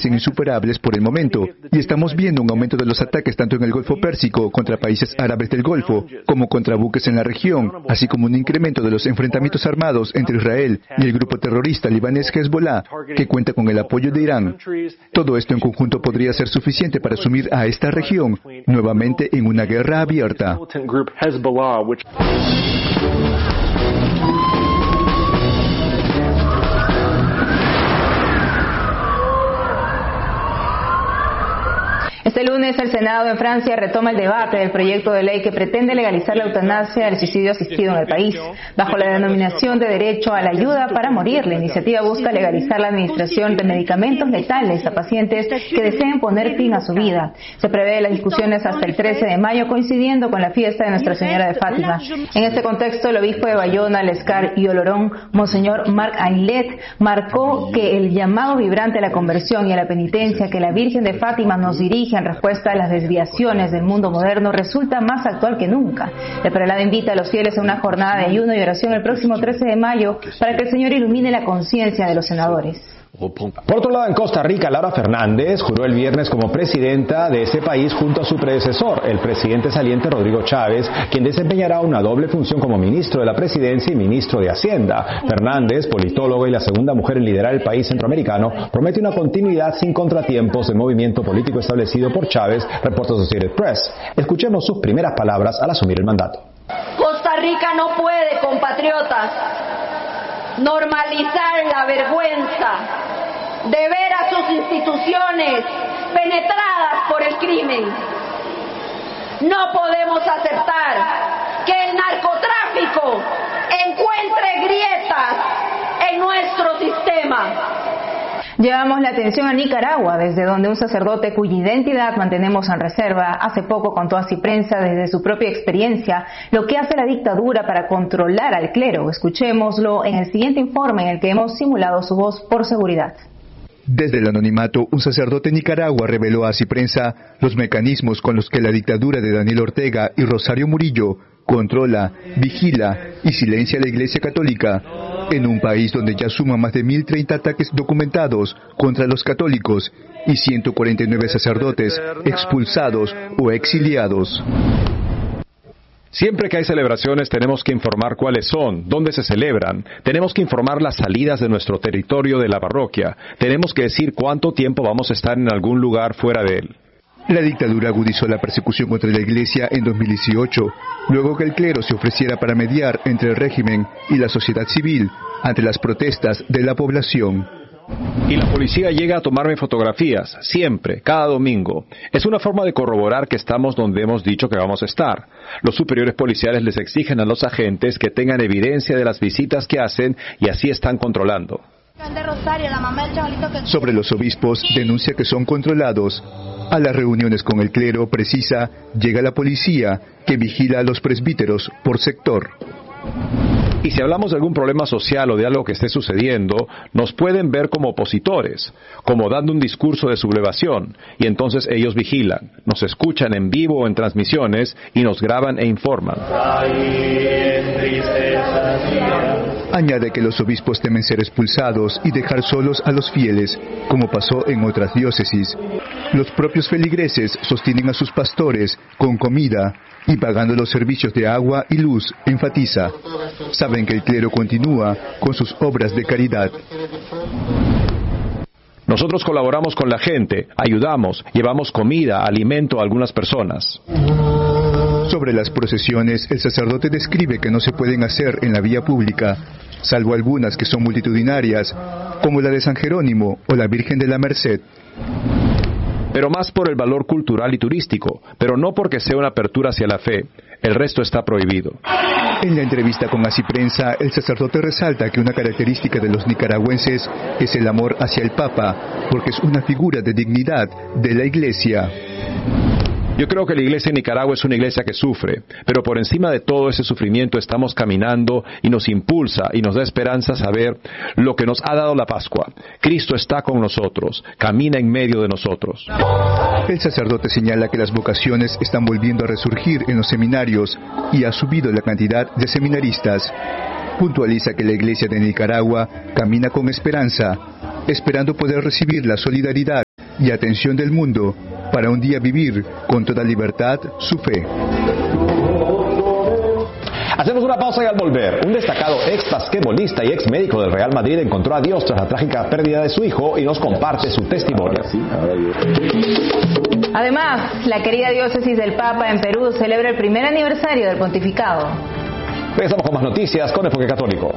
parecen insuperables por el momento, y estamos viendo un aumento de los ataques tanto en el Golfo Pérsico contra países árabes del Golfo, como contra buques en la región, así como un incremento de los enfrentamientos armados entre Israel y el grupo terrorista libanés Hezbollah, que cuenta con el apoyo de Irán. Todo esto en conjunto podría ser suficiente para sumir a esta región nuevamente en una guerra abierta. Este lunes, el Senado en Francia retoma el debate del proyecto de ley que pretende legalizar la eutanasia y el suicidio asistido en el país. Bajo la denominación de derecho a la ayuda para morir, la iniciativa busca legalizar la administración de medicamentos letales a pacientes que deseen poner fin a su vida. Se prevé las discusiones hasta el 13 de mayo, coincidiendo con la fiesta de Nuestra Señora de Fátima. En este contexto, el obispo de Bayona, Lescar y Olorón, Monseñor Marc Aillet, marcó que el llamado vibrante a la conversión y a la penitencia que la Virgen de Fátima nos dirige en respuesta a las desviaciones del mundo moderno resulta más actual que nunca. El prelado invita a los fieles a una jornada de ayuno y oración el próximo 13 de mayo para que el Señor ilumine la conciencia de los senadores. Por otro lado, en Costa Rica, Laura Fernández juró el viernes como presidenta de ese país junto a su predecesor, el presidente saliente Rodrigo Chávez, quien desempeñará una doble función como ministro de la presidencia y ministro de Hacienda. Fernández, politóloga y la segunda mujer en liderar el país centroamericano, promete una continuidad sin contratiempos del movimiento político establecido por Chávez, reporta Associated Press. Escuchemos sus primeras palabras al asumir el mandato. Costa Rica no puede, compatriotas, normalizar la vergüenza de ver a sus instituciones penetradas por el crimen. No podemos aceptar que el narcotráfico encuentre grietas en nuestro sistema. Llevamos la atención a Nicaragua, desde donde un sacerdote cuya identidad mantenemos en reserva hace poco contó a Ciprensa desde su propia experiencia lo que hace la dictadura para controlar al clero. Escuchémoslo en el siguiente informe en el que hemos simulado su voz por seguridad. Desde el anonimato, un sacerdote en Nicaragua reveló a Ciprensa los mecanismos con los que la dictadura de Daniel Ortega y Rosario Murillo controla, vigila y silencia a la Iglesia Católica, en un país donde ya suma más de 1.030 ataques documentados contra los católicos y 149 sacerdotes expulsados o exiliados. Siempre que hay celebraciones tenemos que informar cuáles son, dónde se celebran, tenemos que informar las salidas de nuestro territorio de la parroquia, tenemos que decir cuánto tiempo vamos a estar en algún lugar fuera de él. La dictadura agudizó la persecución contra la Iglesia en 2018, luego que el clero se ofreciera para mediar entre el régimen y la sociedad civil ante las protestas de la población. Y la policía llega a tomarme fotografías, siempre, cada domingo. Es una forma de corroborar que estamos donde hemos dicho que vamos a estar. Los superiores policiales les exigen a los agentes que tengan evidencia de las visitas que hacen y así están controlando. Sobre los obispos, denuncia que son controlados. A las reuniones con el clero, precisa, llega la policía que vigila a los presbíteros por sector. Y si hablamos de algún problema social o de algo que esté sucediendo, nos pueden ver como opositores, como dando un discurso de sublevación, y entonces ellos vigilan, nos escuchan en vivo o en transmisiones y nos graban e informan. Añade que los obispos temen ser expulsados y dejar solos a los fieles, como pasó en otras diócesis. Los propios feligreses sostienen a sus pastores con comida y pagando los servicios de agua y luz, enfatiza. Saben que el clero continúa con sus obras de caridad. Nosotros colaboramos con la gente, ayudamos, llevamos comida, alimento a algunas personas. Sobre las procesiones, el sacerdote describe que no se pueden hacer en la vía pública, salvo algunas que son multitudinarias, como la de San Jerónimo o la Virgen de la Merced. Pero más por el valor cultural y turístico, pero no porque sea una apertura hacia la fe. El resto está prohibido. En la entrevista con Así Prensa, el sacerdote resalta que una característica de los nicaragüenses es el amor hacia el Papa, porque es una figura de dignidad de la Iglesia. Yo creo que la iglesia en Nicaragua es una iglesia que sufre, pero por encima de todo ese sufrimiento estamos caminando y nos impulsa y nos da esperanza saber lo que nos ha dado la Pascua. Cristo está con nosotros, camina en medio de nosotros. El sacerdote señala que las vocaciones están volviendo a resurgir en los seminarios y ha subido la cantidad de seminaristas. Puntualiza que la iglesia de Nicaragua camina con esperanza, esperando poder recibir la solidaridad y atención del mundo para un día vivir con toda libertad su fe. Hacemos una pausa y al volver, un destacado ex basquetbolista y ex médico del Real Madrid encontró a Dios tras la trágica pérdida de su hijo y nos comparte su testimonio. Además, la querida diócesis del Papa en Perú celebra el primer aniversario del pontificado. Regresamos con más noticias con Enfoque Católico.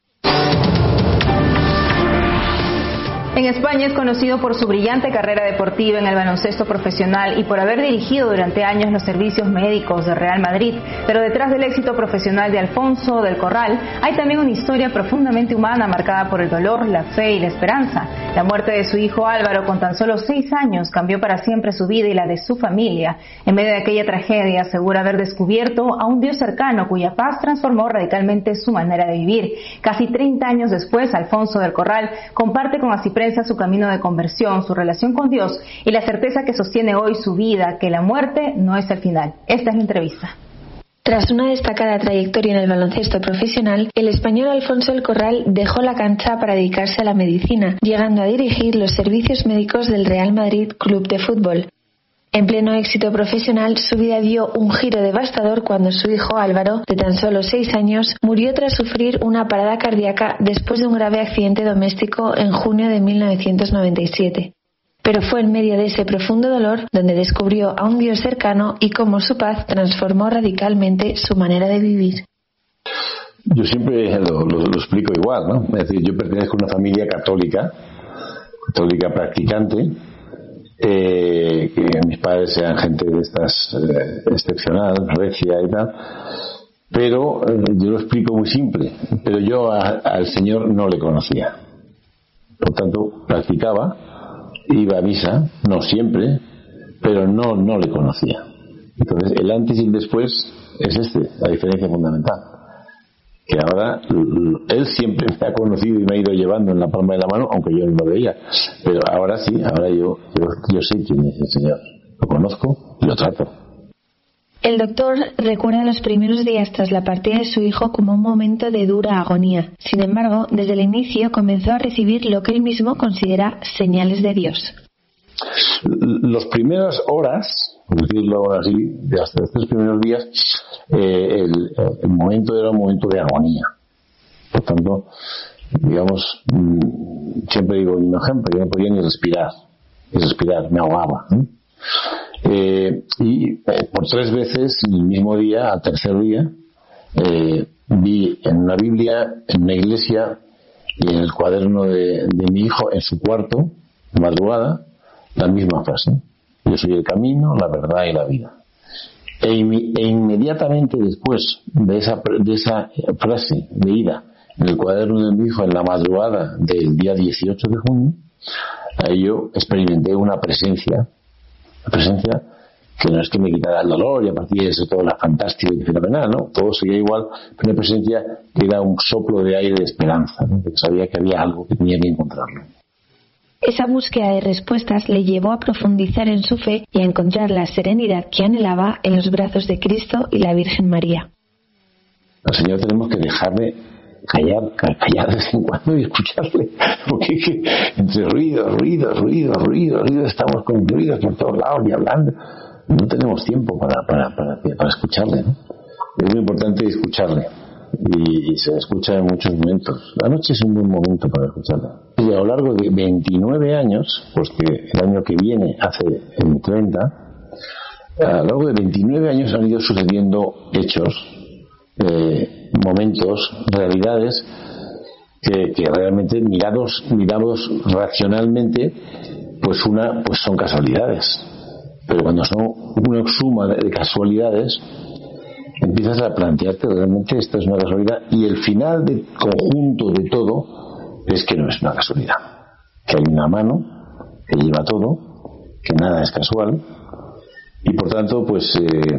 En España es conocido por su brillante carrera deportiva en el baloncesto profesional y por haber dirigido durante años los servicios médicos del Real Madrid. Pero detrás del éxito profesional de Alfonso del Corral hay también una historia profundamente humana marcada por el dolor, la fe y la esperanza. La muerte de su hijo Álvaro con tan solo 6 años cambió para siempre su vida y la de su familia. En medio de aquella tragedia asegura haber descubierto a un Dios cercano cuya paz transformó radicalmente su manera de vivir. Casi 30 años después, Alfonso del Corral comparte con Asiprensa su camino de conversión, su relación con Dios y la certeza que sostiene hoy su vida, que la muerte no es el final. Esta es la entrevista. Tras una destacada trayectoria en el baloncesto profesional, el español Alfonso del Corral dejó la cancha para dedicarse a la medicina, llegando a dirigir los servicios médicos del Real Madrid Club de Fútbol. En pleno éxito profesional, su vida dio un giro devastador cuando su hijo Álvaro, de tan solo 6 años, murió tras sufrir una parada cardíaca después de un grave accidente doméstico en junio de 1997. Pero fue en medio de ese profundo dolor donde descubrió a un Dios cercano y cómo su paz transformó radicalmente su manera de vivir. Yo siempre lo explico igual, ¿no? Es decir, yo pertenezco a una familia católica practicante, que mis padres sean gente de estas excepcional, recia y tal, pero yo lo explico muy simple, pero yo al Señor no le conocía, por tanto practicaba, iba a misa, no siempre, pero no le conocía. Entonces el antes y el después es la diferencia fundamental, que ahora él siempre me ha conocido y me ha ido llevando en la palma de la mano, aunque yo no lo veía, pero ahora sí, ahora yo sé quién es el Señor, lo conozco y lo trato. El doctor recuerda los primeros días tras la partida de su hijo como un momento de dura agonía. Sin embargo, desde el inicio comenzó a recibir lo que él mismo considera señales de Dios. Las primeras horas, por decirlo así, de hasta los 3 primeros días, el momento era un momento de agonía. Por tanto, digamos, siempre digo un ejemplo, yo no podía ni respirar, me ahogaba, ¿no? Y por 3 veces en el mismo día, al tercer día, vi en una Biblia, en una iglesia y en el cuaderno de mi hijo, en su cuarto, de madrugada, la misma frase: yo soy el camino, la verdad y la vida. E inmediatamente después de esa frase leída en el cuaderno de mi hijo en la madrugada del día 18 de junio, ahí yo experimenté una presencia que no es que me quitara el dolor y a partir de eso todo era fantástico y fenomenal, ¿no? Todo seguía igual, pero una presencia que era un soplo de aire de esperanza, ¿no? Que sabía que había algo que tenía que encontrarlo. Esa búsqueda de respuestas le llevó a profundizar en su fe y a encontrar la serenidad que anhelaba en los brazos de Cristo y la Virgen María. Al Señor tenemos que dejarle callar de vez en cuando y escucharle, porque es que entre ruido estamos con ruidos por todos lados y hablando, no tenemos tiempo para escucharle, ¿no? Es muy importante escucharle y se escucha en muchos momentos. La noche es un buen momento para escucharle. Y a lo largo de 29 años, pues que el año que viene hace 30, a lo largo de 29 años han ido sucediendo hechos, momentos, realidades que realmente mirados racionalmente, pues son casualidades, pero cuando son una suma de casualidades empiezas a plantearte realmente esta es una casualidad, y el final del conjunto de todo es que no es una casualidad, que hay una mano que lleva todo, que nada es casual, y por tanto pues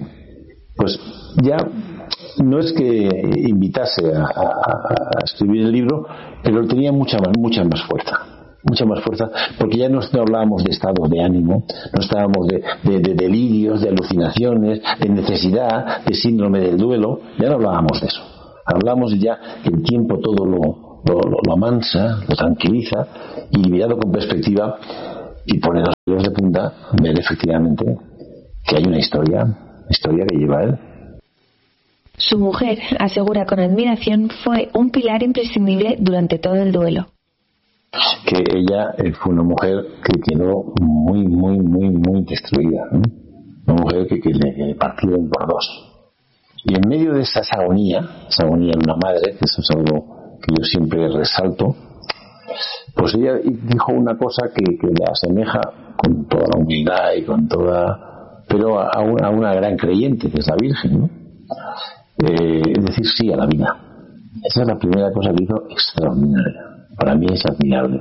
ya no es que invitase a escribir el libro, pero él tenía mucha más fuerza, porque ya no hablábamos de estados de ánimo, no estábamos de delirios, de alucinaciones, de necesidad, de síndrome del duelo, ya no hablábamos de eso. Hablamos ya que el tiempo todo lo amansa, lo tranquiliza, y mirado con perspectiva, y pone los pelos de punta ver efectivamente que hay una historia que lleva él. Su mujer, asegura con admiración, fue un pilar imprescindible durante todo el duelo. Que ella fue una mujer que quedó muy destruida, ¿no? Una mujer que le partieron por dos. Y en medio de esa agonía de una madre, que eso es algo que yo siempre resalto, pues ella dijo una cosa que la asemeja con toda la humildad y con toda, pero a una gran creyente, que es la Virgen, ¿no? Es decir, sí a la vida. Esa es la primera cosa que hizo extraordinaria. Para mí es admirable.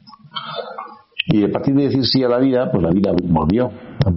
Y a partir de decir sí a la vida, pues la vida volvió,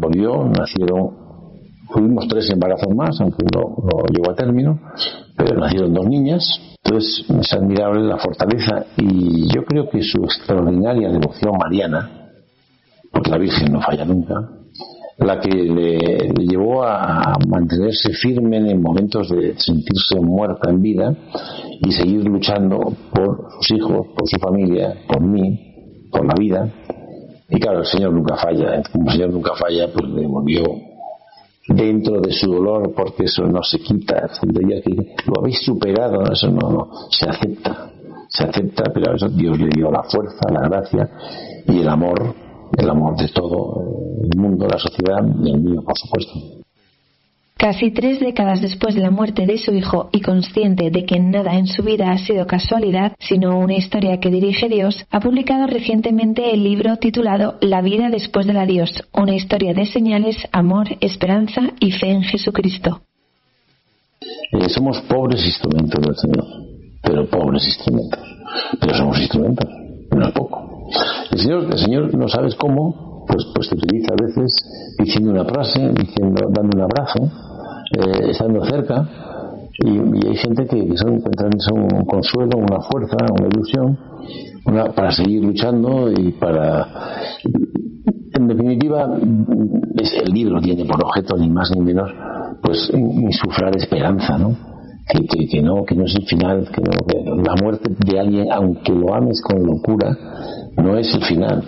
tuvimos 3 embarazos más, aunque no llegó a término, pero nacieron 2 niñas. Entonces es admirable la fortaleza, y yo creo que su extraordinaria devoción mariana, porque la Virgen no falla nunca, la que le llevó a mantenerse firme en momentos de sentirse muerta en vida y seguir luchando por sus hijos, por su familia, por mí, por la vida. Y claro, el Señor nunca falla. Como el Señor nunca falla, pues le volvió dentro de su dolor, porque eso no se quita. Lo habéis superado, eso no se acepta, pero a eso Dios le dio la fuerza, la gracia y el amor de todo el mundo, la sociedad y el mío, por supuesto. Casi 3 décadas después de la muerte de su hijo, y consciente de que nada en su vida ha sido casualidad, sino una historia que dirige Dios, ha publicado recientemente el libro titulado La vida después del adiós, una historia de señales, amor, esperanza y fe en Jesucristo. Somos pobres instrumentos del Señor, pero somos instrumentos, no es poco. El Señor no sabes cómo, pues te utiliza a veces diciendo una frase, dando un abrazo, estando cerca, y hay gente que encuentran un consuelo, una fuerza, una ilusión, para seguir luchando y para, en definitiva, el libro tiene por objeto ni más ni menos pues insuflar esperanza, ¿no? Que no es el final, que la muerte de alguien, aunque lo ames con locura, no es el final,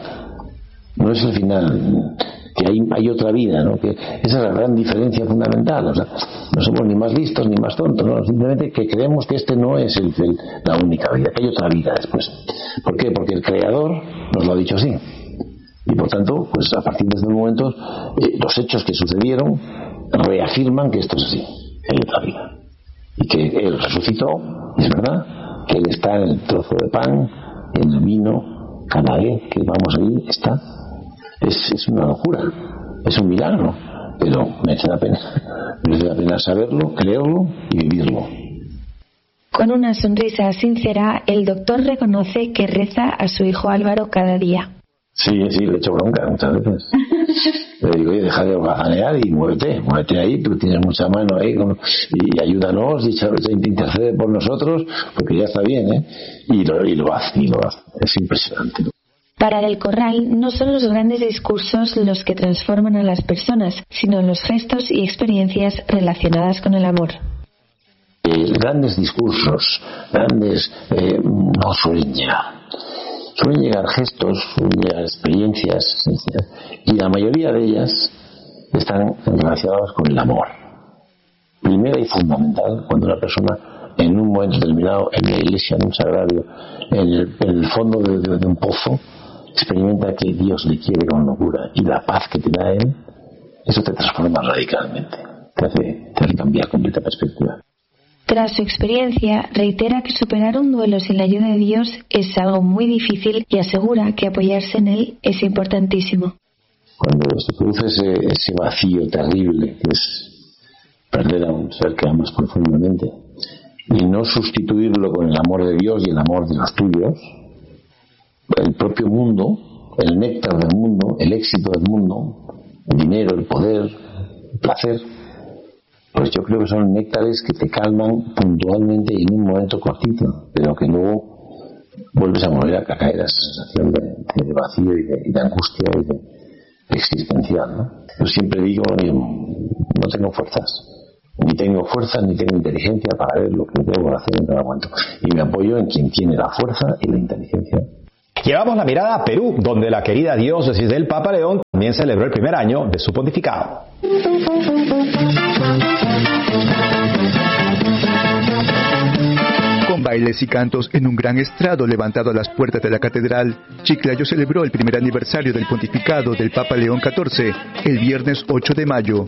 que hay otra vida, ¿no? Que esa es la gran diferencia fundamental. O sea, no somos ni más listos ni más tontos, ¿no? Simplemente que creemos que este no es la única vida, que hay otra vida después. ¿Por qué? Porque el Creador nos lo ha dicho así, y por tanto, pues a partir de ese momento los hechos que sucedieron reafirman que esto es así, que hay otra vida, y que Él resucitó, es verdad, que Él está en el trozo de pan, en el vino, cada vez que vamos ahí está. Es una locura, es un milagro, pero merece la pena saberlo, creerlo y vivirlo. Con una sonrisa sincera, el doctor reconoce que reza a su hijo Álvaro cada día. Sí, le echo bronca muchas veces. Le digo, oye, deja de bajanear y muévete ahí, tú tienes mucha mano ahí, y ayúdanos, y intercede por nosotros, porque ya está bien, ¿eh? Y lo hace. Es impresionante. Para el Corral, no son los grandes discursos los que transforman a las personas, sino los gestos y experiencias relacionadas con el amor. Grandes discursos, no suelen llegar. Suelen llegar gestos, suelen llegar experiencias, y la mayoría de ellas están relacionadas con el amor. Primera y fundamental, cuando una persona en un momento determinado, en la iglesia, en un sagrario, en el fondo de un pozo, experimenta que Dios le quiere con locura, y la paz que te da Él, eso te transforma radicalmente, te hace cambiar completa perspectiva. Tras su experiencia, reitera que superar un duelo sin la ayuda de Dios es algo muy difícil, y asegura que apoyarse en Él es importantísimo. Cuando se produce ese vacío terrible, que es perder a un ser que amas profundamente, y no sustituirlo con el amor de Dios y el amor de los tuyos, el propio mundo, el néctar del mundo, el éxito del mundo, el dinero, el poder, el placer, pues yo creo que son néctares que te calman puntualmente y en un momento cortito, pero que luego vuelves a volver a caer a esa sensación de vacío y de angustia y de existencial, ¿no? Yo siempre digo, no tengo fuerzas, ni tengo inteligencia para ver lo que debo hacer en cada momento, y me apoyo en quien tiene la fuerza y la inteligencia. Llevamos la mirada a Perú, donde la querida diócesis del Papa León también celebró el primer año de su pontificado. Con bailes y cantos en un gran estrado levantado a las puertas de la catedral, Chiclayo celebró el primer aniversario del pontificado del Papa León XIV el viernes 8 de mayo.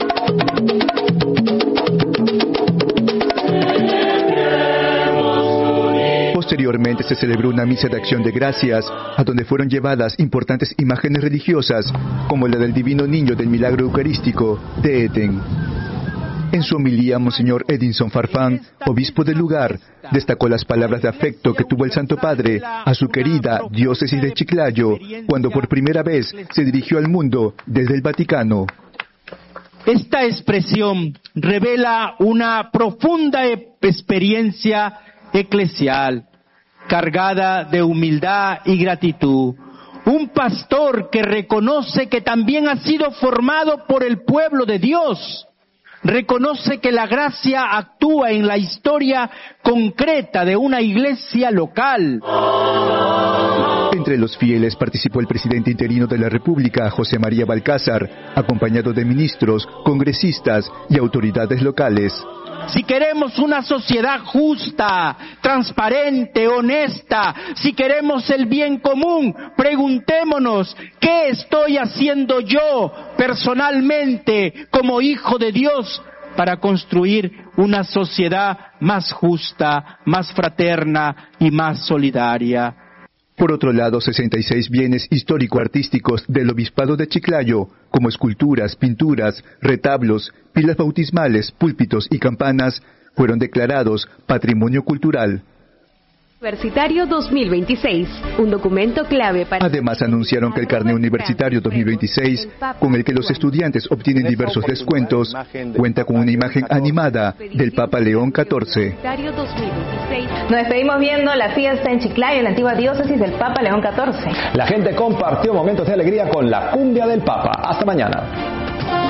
Posteriormente se celebró una misa de acción de gracias, a donde fueron llevadas importantes imágenes religiosas, como la del Divino Niño del Milagro Eucarístico de Eten. En su homilía, Monseñor Edinson Farfán, obispo del lugar, destacó las palabras de afecto que tuvo el Santo Padre a su querida diócesis de Chiclayo, cuando por primera vez se dirigió al mundo desde el Vaticano. Esta expresión revela una profunda experiencia eclesial, cargada de humildad y gratitud. Un pastor que reconoce que también ha sido formado por el pueblo de Dios. Reconoce que la gracia actúa en la historia concreta de una iglesia local. Entre los fieles participó el presidente interino de la República, José María Balcázar, acompañado de ministros, congresistas y autoridades locales. Si queremos una sociedad justa, transparente, honesta, si queremos el bien común, preguntémonos, ¿qué estoy haciendo yo personalmente como hijo de Dios para construir una sociedad más justa, más fraterna y más solidaria? Por otro lado, 66 bienes histórico-artísticos del Obispado de Chiclayo, como esculturas, pinturas, retablos, pilas bautismales, púlpitos y campanas, fueron declarados Patrimonio Cultural. Universitario 2026, un documento clave para... Además, anunciaron que el Carné Universitario 2026, con el que los estudiantes obtienen diversos descuentos, cuenta con una imagen animada del Papa León XIV. Nos despedimos viendo la fiesta en Chiclayo, en la antigua diócesis del Papa León XIV. La gente compartió momentos de alegría con la cumbia del Papa. Hasta mañana.